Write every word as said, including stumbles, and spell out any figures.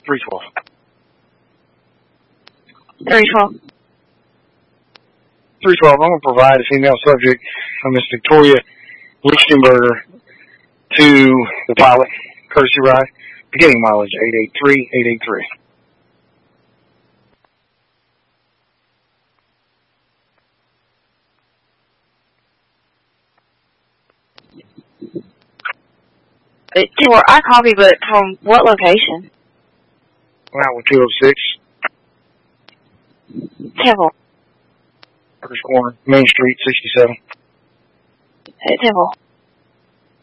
three twelve. three twelve. three twelve, I'm going to provide a female subject, uh, Miss Victoria Lichtenberger, to the pilot, courtesy ride, beginning mileage eight eight three eight eight three. I copy, but from what location? Highway two oh six. Temple. First corner, Main Street, sixty-seven. Temple.